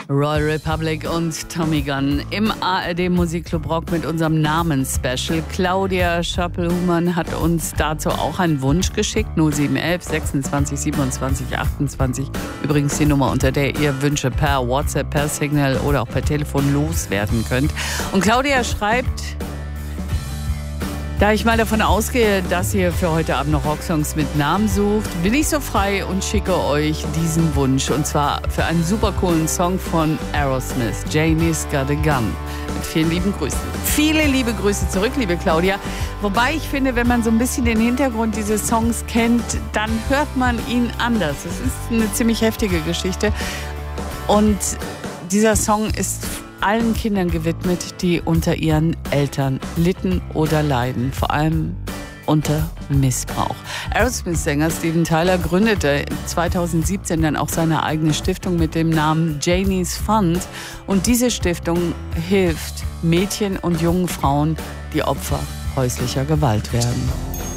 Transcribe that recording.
Royal Republic und Tommy Gunn im ARD Musikclub Rock mit unserem Namensspecial. Claudia Schöppel-Humann hat uns dazu auch einen Wunsch geschickt. 0711 26 27 28. Übrigens die Nummer, unter der ihr Wünsche per WhatsApp, per Signal oder auch per Telefon loswerden könnt. Und Claudia schreibt: Da ich mal davon ausgehe, dass ihr für heute Abend noch Rocksongs mit Namen sucht, bin ich so frei und schicke euch diesen Wunsch. Und zwar für einen super coolen Song von Aerosmith, Janie's Got a Gun. Mit vielen lieben Grüßen. Viele liebe Grüße zurück, liebe Claudia. Wobei ich finde, wenn man so ein bisschen den Hintergrund dieses Songs kennt, dann hört man ihn anders. Es ist eine ziemlich heftige Geschichte. Und dieser Song ist allen Kindern gewidmet, die unter ihren Eltern litten oder leiden, vor allem unter Missbrauch. Aerosmith-Sänger Steven Tyler gründete 2017 dann auch seine eigene Stiftung mit dem Namen Janie's Fund, und diese Stiftung hilft Mädchen und jungen Frauen, die Opfer häuslicher Gewalt werden.